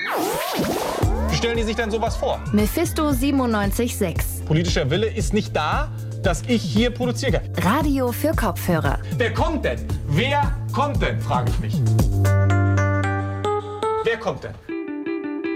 Wie stellen die sich denn sowas vor? Mephisto 97.6. Politischer Wille ist nicht da, dass ich hier produzieren kann. Radio für Kopfhörer. Wer kommt denn? Wer kommt denn, frage ich mich. Wer kommt denn?